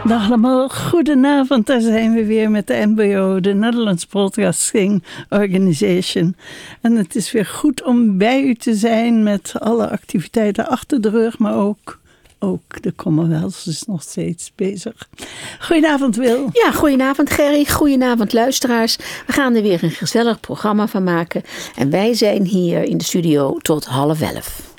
Dag allemaal, goedenavond. Daar zijn we weer met de NPO, de Netherlands Broadcasting Organization. En het is weer goed om bij u te zijn met alle activiteiten achter de rug, maar ook de Commonwealth is nog steeds bezig. Goedenavond, Wil. Ja, goedenavond Gerry, goedenavond luisteraars. We gaan er weer een gezellig programma van maken. En wij zijn hier in de studio tot 10:30.